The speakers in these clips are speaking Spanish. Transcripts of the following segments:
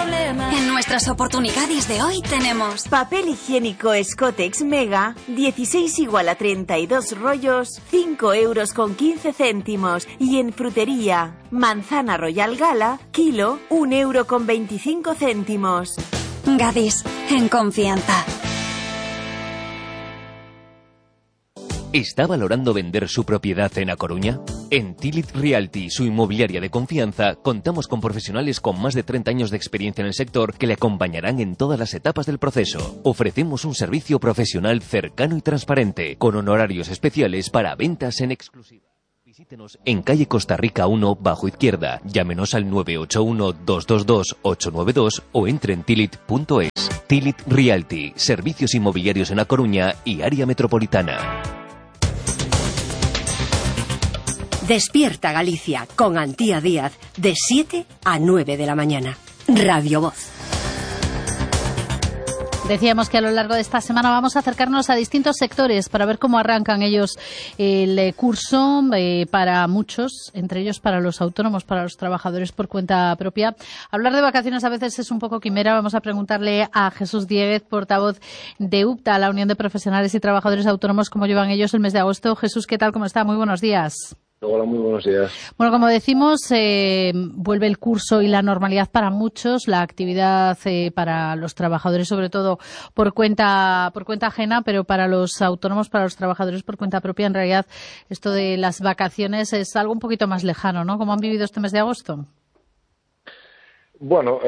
En nuestras oportunidades de hoy tenemos papel higiénico Scotex Mega, 16 igual a 32 rollos, 5,15 €. Y en frutería, manzana Royal Gala, kilo, 1,25 €. Gadis, en confianza. ¿Está valorando vender su propiedad en A Coruña? En Tilit Realty, su inmobiliaria de confianza, contamos con profesionales con más de 30 años de experiencia en el sector que le acompañarán en todas las etapas del proceso. Ofrecemos un servicio profesional cercano y transparente, con honorarios especiales para ventas en exclusiva. Visítenos en calle Costa Rica 1, bajo izquierda. Llámenos al 981-222-892 o entre en tilit.es. Tilit Realty, servicios inmobiliarios en A Coruña y área metropolitana. Despierta Galicia con Antía Díaz de 7 a 9 de la mañana. Radio Voz. Decíamos que a lo largo de esta semana vamos a acercarnos a distintos sectores para ver cómo arrancan ellos el curso para muchos, entre ellos para los autónomos, para los trabajadores por cuenta propia. Hablar de vacaciones a veces es un poco quimera. Vamos a preguntarle a Jesús Dieguez, portavoz de UPTA, la Unión de Profesionales y Trabajadores Autónomos, cómo llevan ellos el mes de agosto. Jesús, ¿qué tal? ¿Cómo está? Muy buenos días. Hola, muy buenos días. Bueno, como decimos, vuelve el curso y la normalidad para muchos, la actividad para los trabajadores, sobre todo por cuenta ajena, pero para los autónomos, para los trabajadores por cuenta propia, en realidad esto de las vacaciones es algo un poquito más lejano, ¿no? ¿Cómo han vivido este mes de agosto? Bueno,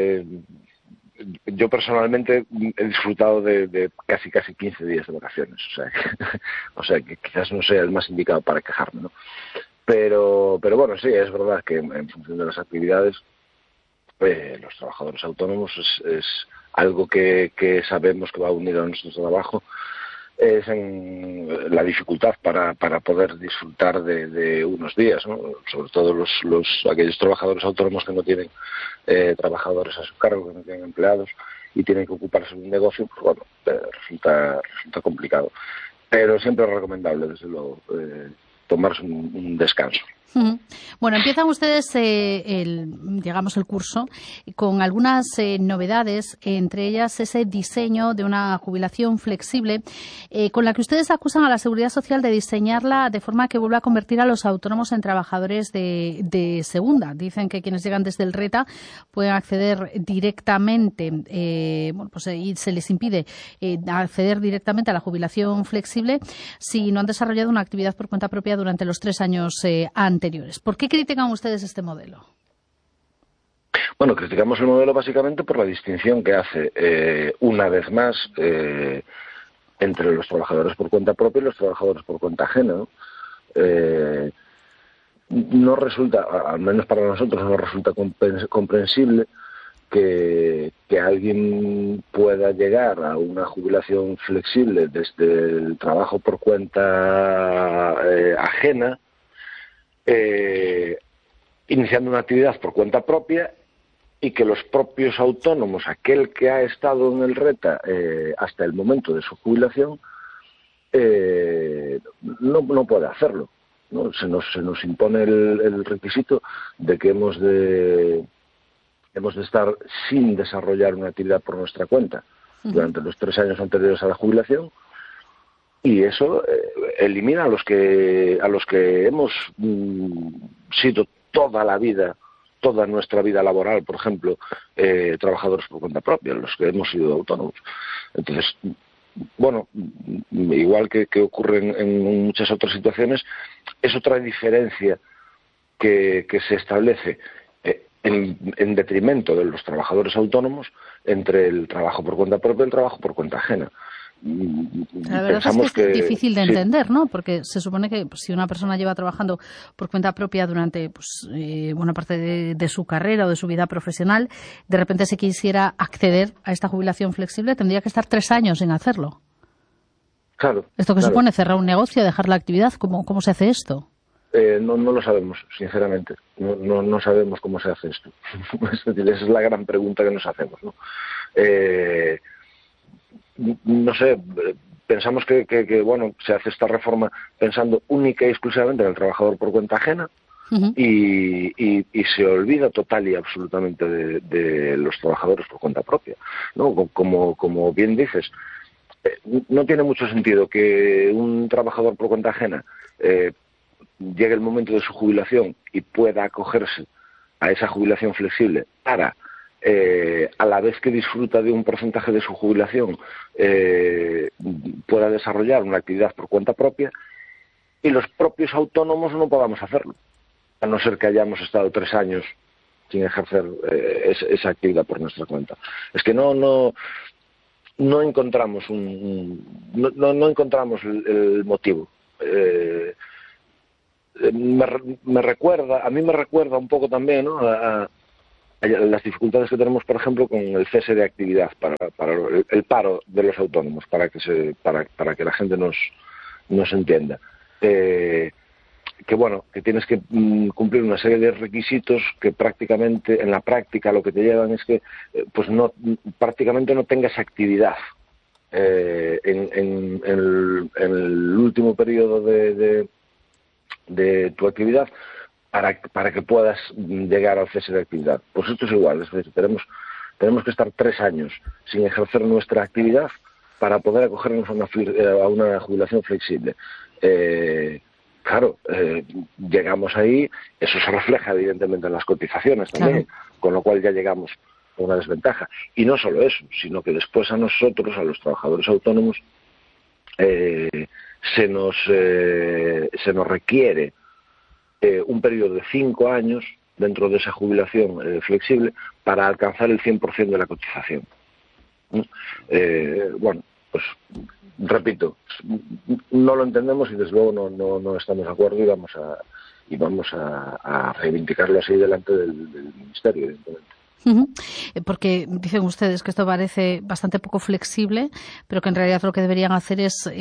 yo personalmente he disfrutado de casi 15 días de vacaciones, o sea que quizás no sea el más indicado para quejarme, ¿no? Pero bueno, sí, es verdad que en función de las actividades, los trabajadores autónomos es algo que sabemos que va unido a nuestro trabajo, es en la dificultad para poder disfrutar de unos días, ¿no? Sobre todo aquellos trabajadores autónomos que no tienen trabajadores a su cargo, que no tienen empleados y tienen que ocuparse de un negocio, pues bueno, resulta complicado. Pero siempre es recomendable, desde luego, tomarse un descanso. Bueno, empiezan ustedes el curso con algunas novedades, entre ellas ese diseño de una jubilación flexible con la que ustedes acusan a la Seguridad Social de diseñarla de forma que vuelva a convertir a los autónomos en trabajadores de segunda. Dicen que quienes llegan desde el RETA pueden acceder directamente, y se les impide acceder directamente a la jubilación flexible si no han desarrollado una actividad por cuenta propia durante los 3 años anteriores. ¿Por qué critican ustedes este modelo? Bueno, criticamos el modelo básicamente por la distinción que hace, una vez más, entre los trabajadores por cuenta propia y los trabajadores por cuenta ajena, ¿no? No resulta, al menos para nosotros, no resulta comprensible que alguien pueda llegar a una jubilación flexible desde el trabajo por cuenta ajena, iniciando una actividad por cuenta propia, y que los propios autónomos, aquel que ha estado en el RETA hasta el momento de su jubilación, no puede hacerlo, ¿no? Se nos impone el requisito de que hemos de estar sin desarrollar una actividad por nuestra cuenta durante los 3 años anteriores a la jubilación. Y eso elimina a los que hemos sido toda nuestra vida laboral, por ejemplo, trabajadores por cuenta propia, los que hemos sido autónomos. Entonces, bueno, igual que ocurre en muchas otras situaciones, es otra diferencia que se establece en detrimento de los trabajadores autónomos entre el trabajo por cuenta propia y el trabajo por cuenta ajena. La verdad es que es difícil de entender, ¿no? Porque se supone que si una persona lleva trabajando por cuenta propia durante buena parte de su carrera o de su vida profesional, de repente se quisiera acceder a esta jubilación flexible, tendría que estar 3 años sin hacerlo. Claro. ¿Esto que supone? ¿Cerrar un negocio, dejar la actividad? ¿Cómo se hace esto? No lo sabemos, sinceramente. No sabemos cómo se hace esto. Es decir, esa es la gran pregunta que nos hacemos, ¿no? No sé, pensamos que se hace esta reforma pensando única y exclusivamente en el trabajador por cuenta ajena, y se olvida total y absolutamente de los trabajadores por cuenta propia, ¿no? Como bien dices, no tiene mucho sentido que un trabajador por cuenta ajena llegue el momento de su jubilación y pueda acogerse a esa jubilación flexible para, a la vez que disfruta de un porcentaje de su jubilación, pueda desarrollar una actividad por cuenta propia, y los propios autónomos no podamos hacerlo, a no ser que hayamos estado 3 años sin ejercer esa actividad por nuestra cuenta. Es que no encontramos no encontramos el motivo. A mí me recuerda un poco también, ¿no?, a las dificultades que tenemos, por ejemplo, con el cese de actividad para el paro de los autónomos, para que la gente nos entienda. Que tienes que cumplir una serie de requisitos que prácticamente, en la práctica, lo que te llevan es que prácticamente no tengas actividad en el último periodo de tu actividad para que puedas llegar al cese de actividad. Pues esto es igual, es decir, tenemos que estar 3 años sin ejercer nuestra actividad para poder acogernos a una jubilación flexible. Claro, llegamos ahí, eso se refleja evidentemente en las cotizaciones también, claro, con lo cual ya llegamos a una desventaja. Y no solo eso, sino que después a nosotros, a los trabajadores autónomos, se nos requiere un periodo de 5 años dentro de esa jubilación flexible para alcanzar el 100% de la cotización. Pues repito, no lo entendemos y desde luego no estamos de acuerdo y vamos a reivindicarlo así delante del Ministerio, evidentemente. Porque dicen ustedes que esto parece bastante poco flexible, pero que en realidad lo que deberían hacer es